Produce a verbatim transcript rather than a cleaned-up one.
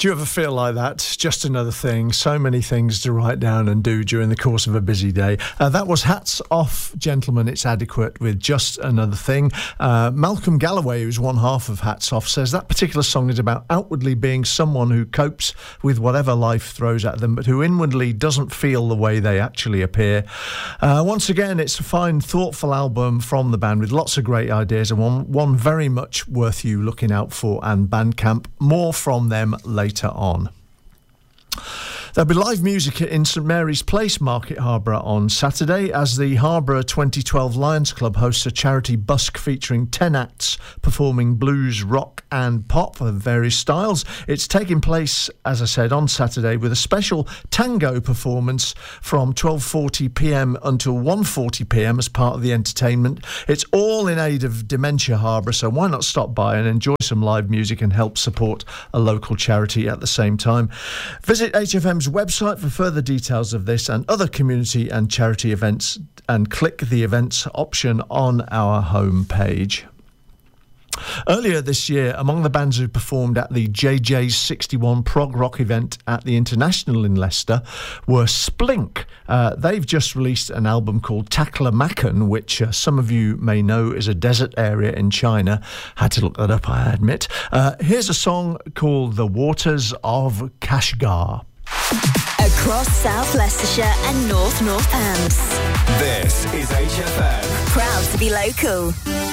Do you ever feel like that? Just another thing. So many things to write down and do during the course of a busy day. Uh, that was Hats Off, Gentlemen, It's Adequate with Just Another Thing. Uh, Malcolm Galloway, who's one half of Hats Off, says that particular song is about outwardly being someone who copes with whatever life throws at them, but who inwardly doesn't feel the way they actually appear. Uh, once again, it's a fine, thoughtful album from the band with lots of great ideas, and one, one very much worth you looking out for. And Bandcamp, more from them later on. There'll be live music in St Mary's Place, Market Harborough on Saturday as the Harborough twenty twelve Lions Club hosts a charity busk featuring ten acts performing blues, rock and pop of various styles. It's taking place, as I said, on Saturday with a special tango performance from twelve forty p m until one forty p m as part of the entertainment. It's all in aid of Dementia Harborough, so why not stop by and enjoy some live music and help support a local charity at the same time. Visit H F M's website for further details of this and other community and charity events, and click the events option on our home page. Earlier this year, among the bands who performed at the J J's sixty-one prog rock event at the International in Leicester were Splink. Uh, they've just released an album called Taklamakan, which uh, some of you may know is a desert area in China. Had to look that up, I admit. Uh, here's a song called The Waters of Kashgar. Across South Leicestershire and North Northants. This is H F M. Proud to be local.